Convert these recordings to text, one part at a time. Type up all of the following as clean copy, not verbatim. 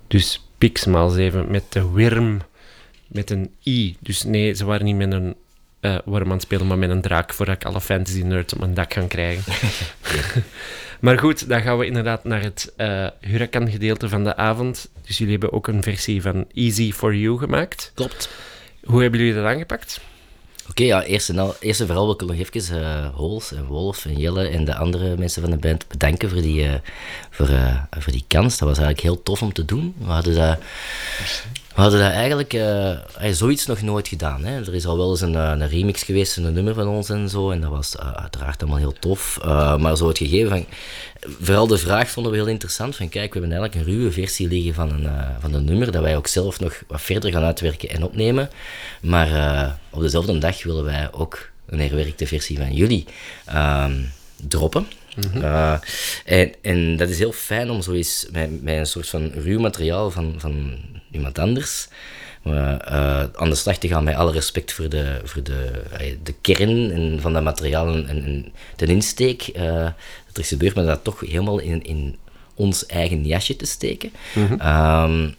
Dus Pix maal 7 met de Wyrm met een I. Dus nee, ze waren niet met een worm aan het spelen, maar met een draak, voordat ik alle fantasy nerds op mijn dak kan krijgen. Maar goed, dan gaan we inderdaad naar het Huracan-gedeelte van de avond. Dus jullie hebben ook een versie van Easy for You gemaakt. Klopt. Hoe hebben jullie dat aangepakt? Oké, ja, eerst en vooral wil ik nog even Hols en Wolf en Jelle en de andere mensen van de band bedanken voor die kans. Dat was eigenlijk heel tof om te doen. We hadden dat eigenlijk zoiets nog nooit gedaan. Hè. Er is al wel eens een remix geweest, een nummer van ons en zo, en dat was uiteraard allemaal heel tof. Maar zo het gegeven van... Vooral de vraag vonden we heel interessant, van kijk, we hebben eigenlijk een ruwe versie liggen van een nummer, dat wij ook zelf nog wat verder gaan uitwerken en opnemen. Maar op dezelfde dag willen wij ook een herwerkte versie van jullie droppen. Mm-hmm. En dat is heel fijn om zoiets met een soort van ruw materiaal van iemand anders aan de slag te gaan, met alle respect voor de kern van dat materiaal en de insteek. Dat er gebeurt, maar dat toch helemaal in ons eigen jasje te steken. Mm-hmm.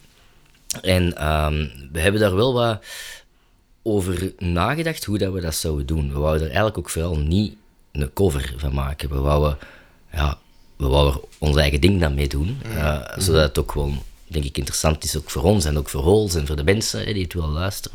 We hebben daar wel wat over nagedacht, hoe dat we dat zouden doen. We wouden er eigenlijk ook vooral niet een cover van maken. We wouden er ons eigen ding dan mee doen, zodat het ook gewoon, denk ik, interessant is, ook voor ons en ook voor Hols en voor de mensen die het willen luisteren.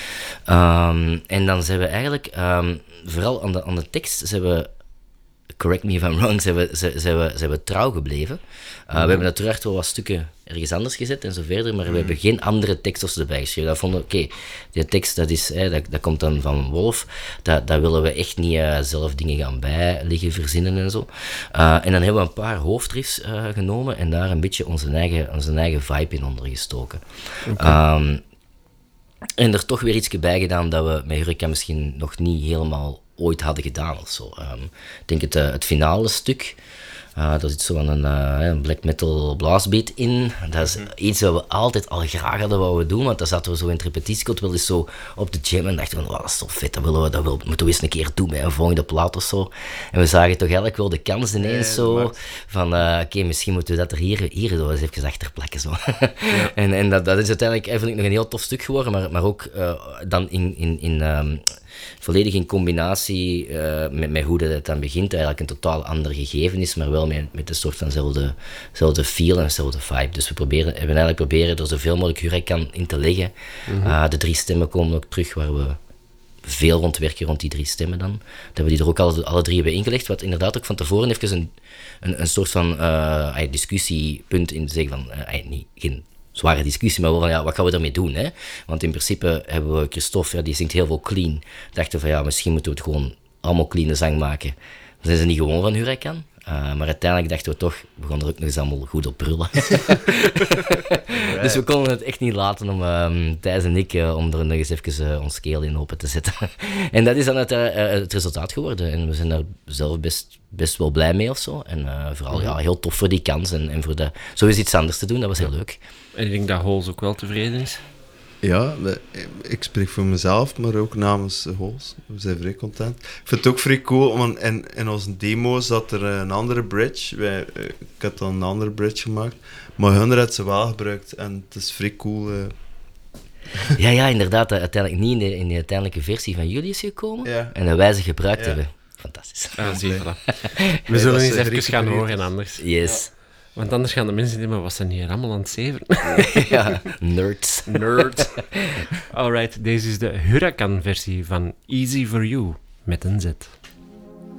En dan zijn we eigenlijk, vooral aan de tekst, zijn we, correct me if I'm wrong, zijn we trouw gebleven. We hebben uiteraard wel wat stukken ergens anders gezet en zo verder, maar we hebben geen andere tekst erbij geschreven. Dat vonden we, oké, die tekst, dat komt dan van Wolf, dat willen we echt niet zelf dingen gaan bij liggen verzinnen en zo. En dan hebben we een paar hoofdriffs genomen en daar een beetje onze eigen vibe in ondergestoken. Okay. En er toch weer iets bij gedaan dat we met Huracan misschien nog niet helemaal ooit hadden gedaan of zo. Ik denk het finale stuk, daar zit zo een black metal blastbeat in. Dat is iets wat we altijd al graag hadden wouden doen, want daar zaten we zo in het repetitiecode wel eens zo op de jam en dachten we, wow, dat is toch vet, dat moeten we eens een keer doen bij een volgende plaat of zo. En we zagen toch eigenlijk wel de kans ineens zo van, oké, misschien moeten we dat er hier zo eens even achter plakken. Zo. Ja. en dat is uiteindelijk eigenlijk nog een heel tof stuk geworden, maar ook dan in volledig in combinatie met hoe dat het dan begint, eigenlijk een totaal ander gegeven is, maar wel met een soort van zelfde feel en dezelfde vibe. Dus we hebben eigenlijk proberen er zoveel mogelijk Huracan in te leggen. Mm-hmm. De 3 stemmen komen ook terug, waar we veel rondwerken rond die 3 stemmen dan. Dat we die er ook alle 3 hebben ingelegd, wat inderdaad ook van tevoren even een soort van discussiepunt in te zeggen van, geen zware discussie, maar wel van, wat gaan we ermee doen? Hè? Want in principe hebben we Christophe, die zingt heel veel clean. Dachten van, misschien moeten we het gewoon allemaal clean zang maken. Dan zijn ze niet gewoon van Huracan. Maar uiteindelijk dachten we toch, we gaan er ook nog eens allemaal goed op brullen. Dus we konden het echt niet laten om Thijs en ik, om er nog eens even ons keel in open te zetten. En dat is dan het resultaat geworden. En we zijn daar zelf best wel blij mee of zo. En vooral heel tof voor die kans en voor zo eens iets anders te doen, dat was heel leuk. En ik denk dat Hols ook wel tevreden is. Ja, ik spreek voor mezelf, maar ook namens Hols. We zijn vrij content. Ik vind het ook vrij cool, want in onze demo zat er een andere bridge. Ik had dan een andere bridge gemaakt, maar hun had ze wel gebruikt en het is vrij cool. Ja, inderdaad, uiteindelijk niet in de uiteindelijke versie van jullie is gekomen en dat wij ze gebruikt hebben. Fantastisch. Zie je, we zullen eens even gaan horen anders. Yes. Ja. Want anders gaan de mensen denken, maar wat zijn hier allemaal aan het zeven? Ja, nerds. Alright, deze is de Huracan-versie van Easy For You, met een Z.